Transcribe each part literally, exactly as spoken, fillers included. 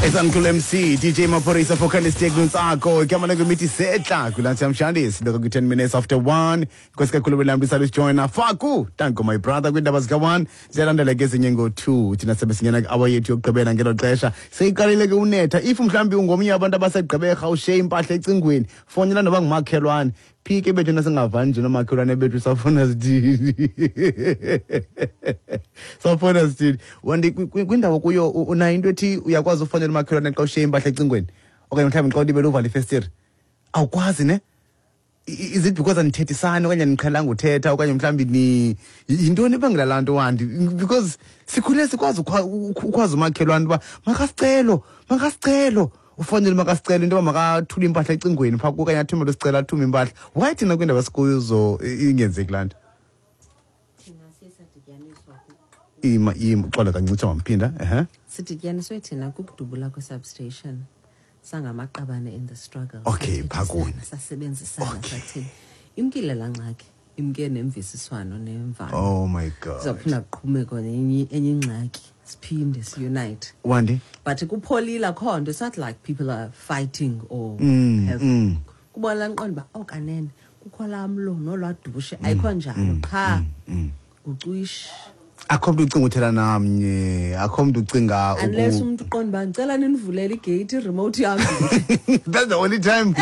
It's Uncle M C, D J Maphorisa vocalistic Nutsako, Kamana Gumiti Setla, Kulancham Shandis, the ten minutes after one, Koska Kululam decided to join a Faku, Tanko, my brother, with Dabasgawan, Zeranda Legacy Yengo two, Tina Sabasiana, our YouTube Kabe and get a treasure. Say Karileguneta, if from Clambium Gomia Bandabasa Kabe, how shame, Patrick Tinguin, Fonina Bang Makeran, P K Betunas Avan, Juna Makuran, Betus of Funas did. So Funas did. One day, Gwinda Wakuyo, Unaindoti, we are was of Fonina Makuran and Shame Patrick Tinguin. Okay, I'm having called the Bedu Valley Festir. How was in it? Is it because I'm thirty sign when I'm Kalangu Teta, when I'm climbing you don't even land one because Sikules was was Makelan, Macastelo, Macastelo. Ufanele makasicela into maka thula impahla ecingweni pha kuka yathuma lesicela thuma impahla why thina kwindaba sikuzo ingenzeki lanto thina sisadityaniswa ima ima xola kancitha wamphinda ehe sidityaniswe thina kukudubula kwe substation sangamaqabane in the struggle okay phakuni sasebenzisana sathini imkile la ngxaki imke nemvisiswano nemvano oh my god sizophinda kuqhumeko enye enye ingxaki siphinde unite wandi but kupholila khonto it's not like people are fighting or mm, have mm. kubona nqondo ba okanene kukho lamlo nolwadubushe ayikho njalo cha ucuyish akho umuntu ucinga uthela namnye akho umuntu ucinga unless umuntu uqonda ba ngicela ninivulele igate remote yami that's the only time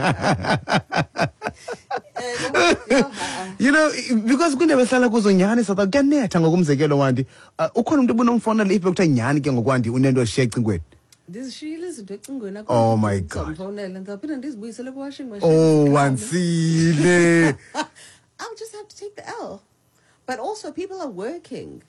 you know because kunebe hlala kuzo nyani South Africa kuyanetha ngokumzekelo wandi ukhona umuntu ubunomfona le ibe kuthiwa nyani ke ngokwandi unento eshiya ecingweni this shile izinto ecingweni akho oh my god ngomfonela ngaphinda ndizibuyisele ku washing machine oh wansile I'll just have to take the L but also people are working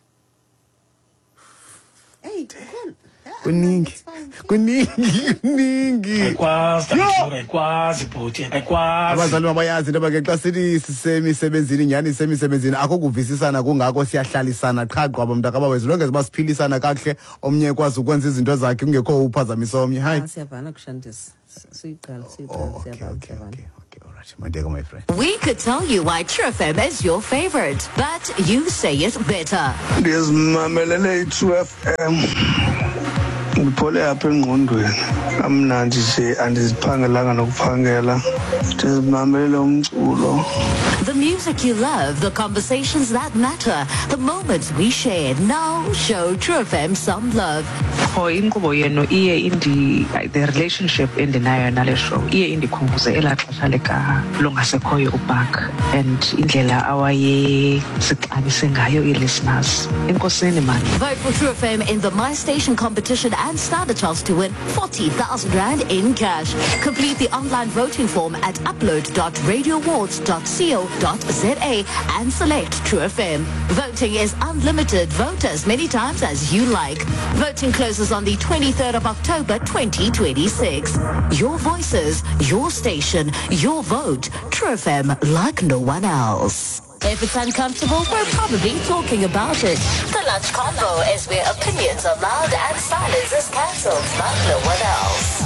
hey come kuningi kuningi kuningi ayikwazi ayikwazi bhuti ayikwazi abazali mabayazi into bake xa sithi sisemisebenzini nyani sisemisebenzini akho kuvisisana kungako siyahlalisana qha qwaba mntu akabawezi lonke zibasiphilisana kahle omnye kwazi ukwenza izinto zakhe kungekho uphazamisa omnye hayi siyavana kushandisa siyiqala siyiqala okay okay okay all right my dear my friend we could tell you why True F M is your favorite but you say it better Ndizimamele i-True F M Ngiphole apha engqondweni amnandi nje andiziphangelanga nokuphangela ndizimamele umculo the music you love the conversations that matter the moments we share now show True F M some love oh inkqubo yenu iye indi the relationship endinayo nale show iye indikhumbuze ela xesha leka longasekhoyo uBark and indlela awaye sixabise ngayo i-listeners enkosini man vote for True F M in the My Station competition and stand a chance to win forty thousand rand in cash. Complete the online voting form at upload dot radio awards dot co dot za and select True F M. Voting is unlimited. Vote as many times as you like. Voting closes on the twenty-third of October twenty twenty-six. Your voices, your station, your vote. True F M like no one else. If it's uncomfortable, we're probably talking about it. The Lunch Convo is where opinions are loud and silence is cancelled like no one else.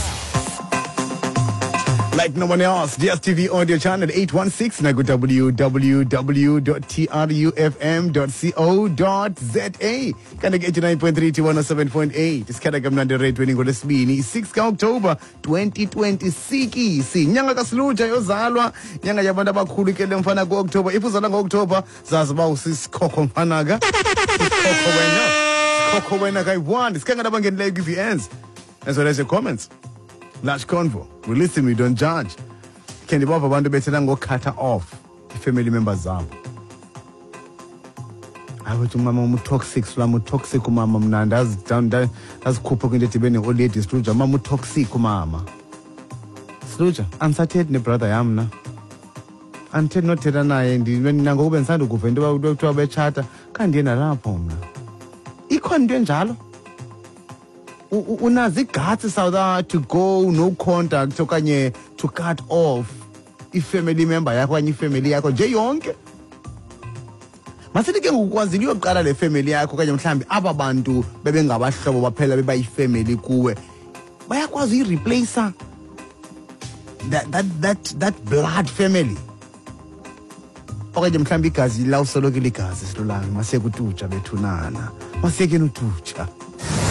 Like no one else, D S T V audio channel eight one six, na go w w w dot trufm dot co dot za. Kana eighty-nine point three to one oh seven point eight. Isikhathi kamnandi rate winning ngolesibini sixth October twenty twenty-six. Nyanga kaSluja yozalwa, nyanga yabantu abakhulu ke lemfana ku October. If uzalwa ngo-October, zazi ba usisikhokho mfana ka. Sikhokho wena. Sikhokho wena kai one. Isikanga nabangenile give you ends. As well as your comments. Large Convo. We listen, we don't judge. Can the Baba Bandu better go cut off the family members zabo? I went to mama mu toxic, slamu toxic mama mnanda as down down as kupo kinde tibeni old ladies Sluja mama toxic mama. Sluja, uncertain ne brother yamna. Until not tell na endi when nango bensando kuvenda ba doctor be chata kandi yena lapho mna. Ikho into enjalo. Unazi guts South to go no contact okanye to cut off if family member yakho kanye family yakho nje yonke masithi ke ngokwazi liyoqala le family yakho kanye mhlambi aba bantu bebengabahlobo baphela beba ifamily kuwe bayakwazi ureplace that that that that blood family okanye mhlambi igazi la usoloko ligazi silulanga masekututsha bethunana maseke nututsha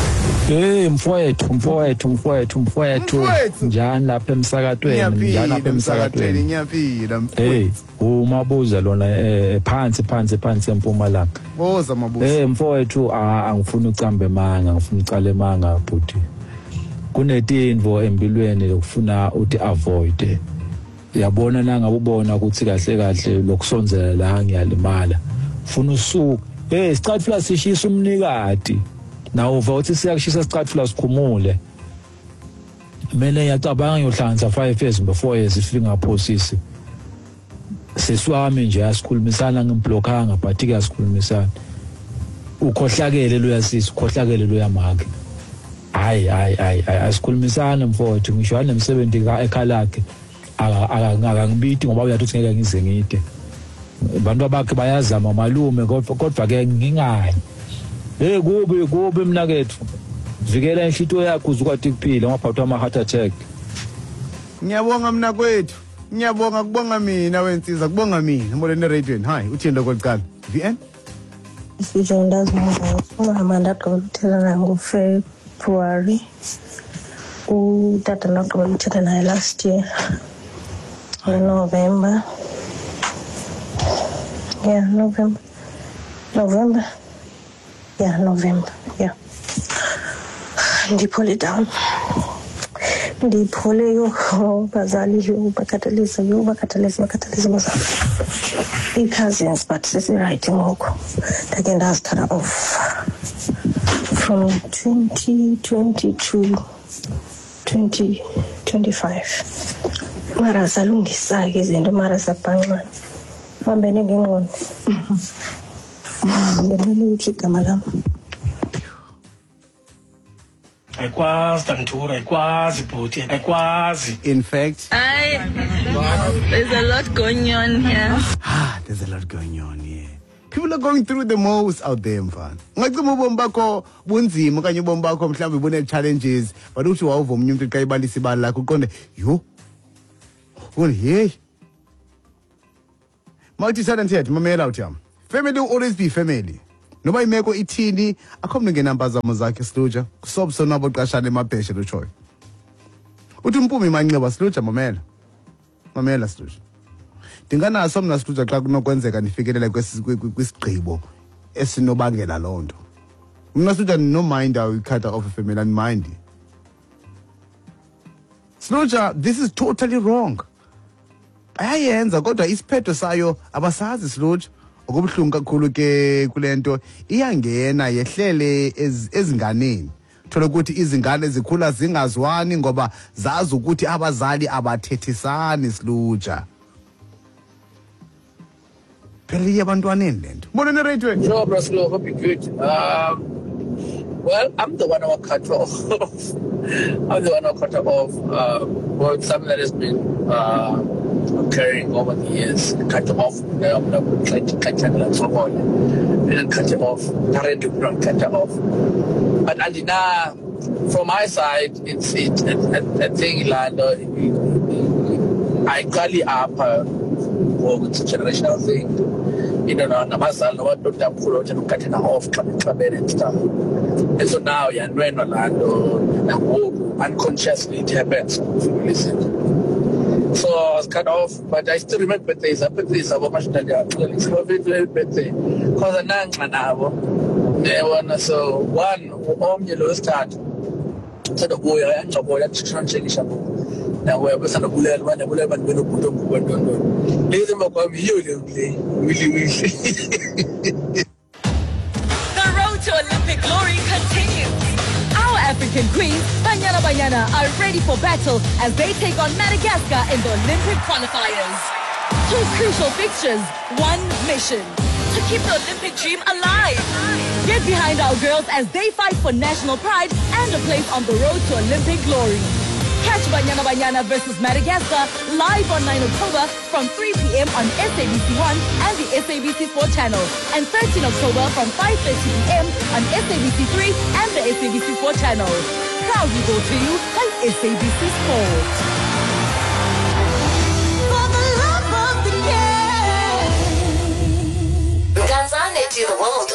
Hey mfowethu mfowethu mfowethu mfowethu Mfowethu. njani lapha emsakatweni njani Ngiyaphila lapha emsakatweni, emsakatweni ngiyaphila. hey umabuza lona eh phansi phansi phansi eMpumalanga Boza mabuza. hey mfowethu a- angifuni ucambe manga ngifuna ucala emanga bhuti kunetinvo empilweni lokufuna uthi avoid yabona nanga ubona ukuthi kahle kahle lokusonzela la ngiyalimala ufuna usuku hey sicatfula sishisa umnikati nawo uva uthi siyakushisa sicatfula sikhumule mina ngiyacabanga ngiyohlanganisa five years kumbe four years ifingerprosisi seswami nje asikhulumisana ngimblokanga but ke asikhulumisana ukhohlakele lo yasisi ukhohlakele lo yamake hayi hayi hayi asikhulumisana mfowethu ngisho anemsebenzi ka ekhalakhe akangibiti ngoba uyathi ngeke ngize ngide abantu abakhe bayazama malume kodwa ke ngingani hey kubi kubi mnakethu vikela inhlito yakho uzukwathi kuphila ngaphathwa ama heart attack. Ngiyabonga mina kwethu. Ngiyabonga kubonga mina wensiza kubonga mina molweni radioweni. Hi uthini lokuqala? V N? Isizwe ndazimanga umama ndaqala ukuthelana ngoFebruary. Utata ndaqala ukuthetha naye last year. In November. Yeah, November. November. Yeah, November. Yeah. And he pulled it down. Ndi phole yo bazali yo bakatelisa yo bakatelisa bakatelisa bazali i-cousins but sisi-right ngoko ndake ndazithatha off from twenty twenty to twenty twenty-five mara salungisa-ke izinto mara sabhanqana hambene ngengqondo ngemele uthi igama lam ayikwazi Dantura ayikwazi bhuti ayikwazi. In fact, I, there's a lot going on here. ah, there's a lot going on here. People are going through the most out there mfana. Ngacima ubomi bakho bunzima kanye ubomi bakho mhlawumbe bune challenges but uthi wawuva umunye umuntu xa ibalisa ibali lakho uqonde yo. Well, hey. Multi-talented mamela uthiyama. Family will always be family. Noba imeko ithini akho mntu ngenampazamo zakhe Sluja kusobso nabo qashana emabheshe lo choy. Uthi umpumi manxiba Sluja mamela. Mamela Sluja. Ndinganaso mna Sluja xa kunokwenzeka nifikelela kwisigqibo esinobangela lonto. Mna Sluja no mind how you cut off a family and mind. Sluja, this is totally wrong. Ayayenza kodwa isiphetho sayo abasazi Sluja. Okubuhlungu kakhulu ke kulento iyangena yehlele ezinganeni thola ukuthi izingane zikhula zingazwani ngoba zazi ukuthi abazali abathethisani Sluja phela yabantwaneni lento bonene radio no bro slow hope you good um well I'm the one who cut off I'm the one who cut off uh, well something that has been uh occurring over the years, cut off, I'm not trying to cut it off, and cut it off, trying to not cut it off. But Alina, from my side, it's it a thing like I call it up, it's a generational thing. You know, Namasa, no one don't have to cut it off, club and stuff. And so now, you're in Orlando, unconsciously it happens. Listen. So I was cut off, but I still remember birthdays. I birthdays are much than that. It's my favorite birthday. Because I'm not going so one, home you lose start. So the boy, I am a boy, that's trying to change. Now we're going to bullet one, a bullet, and we're going to put on. Ladies and gentlemen, really, really, really. The road to Olympic glory continues. Our African queens, Banyana Banyana, are ready for battle as they take on Madagascar in the Olympic qualifiers. Two crucial fixtures, one mission: to keep the Olympic dream alive. Get behind our girls as they fight for national pride and a place on the road to Olympic glory. Catch Banyana Banyana versus Madagascar live on ninth October from three p.m. on S A B C one and the S A B C four channel, and thirteenth October from five thirty p.m. on S A B C three and the S A B C four channel. Proudly brought to you by S A B C Sport. For the love of the game. Mtazane to the world